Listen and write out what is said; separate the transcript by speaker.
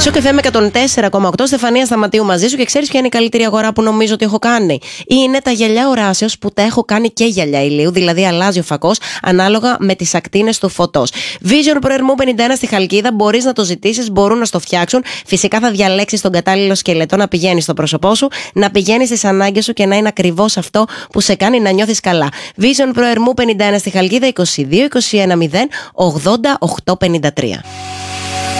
Speaker 1: Σοκ FM 104,8. Στεφανία Σταματίου μαζί σου, και ξέρεις ποια είναι η καλύτερη αγορά που νομίζω ότι έχω κάνει? Είναι τα γυαλιά οράσεως, που τα έχω κάνει και γυαλιά ηλίου, δηλαδή αλλάζει ο φακός ανάλογα με τις ακτίνες του φωτός. Vision Προερμού 51 στη Χαλκίδα, μπορείς να το ζητήσεις, μπορούν να στο φτιάξουν. Φυσικά θα διαλέξεις τον κατάλληλο σκελετό να πηγαίνει στο πρόσωπό σου, να πηγαίνει στις ανάγκες σου και να είναι ακριβώς αυτό που σε κάνει να νιώθεις καλά. Vision Προερμού 51 στη Χαλκίδα, 22 21 0 80 853.